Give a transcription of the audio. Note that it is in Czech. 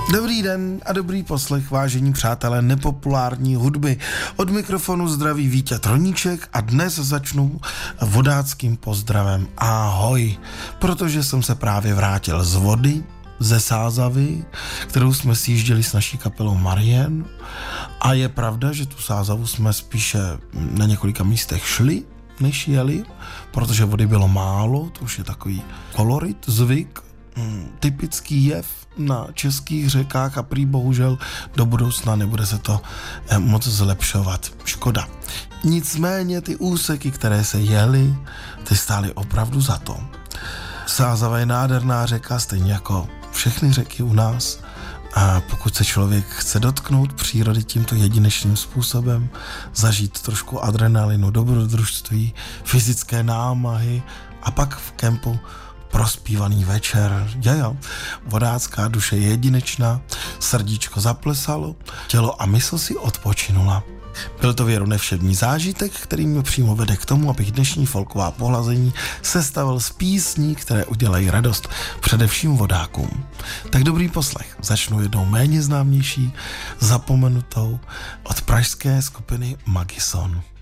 Dobrý den a dobrý poslech, vážení přátelé nepopulární hudby. Od mikrofonu zdraví Vítěz Troníček a dnes začnu vodáckým pozdravem. Ahoj, protože jsem se právě vrátil z vody, ze Sázavy, kterou jsme sjížděli s naší kapelou Marien. A je pravda, že tu Sázavu jsme spíše na několika místech šli, než jeli, protože vody bylo málo, to už je takový kolorit, zvyk, typický jev na českých řekách a prý bohužel do budoucna nebude se to moc zlepšovat. Škoda. Nicméně ty úseky, které se jely, ty stály opravdu za to. Sázava je nádherná řeka, stejně jako všechny řeky u nás. A pokud se člověk chce dotknout přírody tímto jedinečným způsobem, zažít trošku adrenalinu, dobrodružství, fyzické námahy a pak v kempu prospívaný večer. Vodácká duše je jedinečná, srdíčko zaplesalo, tělo a mysl si odpočinula. Byl to věru nevšední zážitek, který mě přímo vede k tomu, abych dnešní folková pohlazení sestavil z písní, které udělají radost především vodákům. Tak dobrý poslech. Začnu jednou méně známější, zapomenutou od pražské skupiny Magison.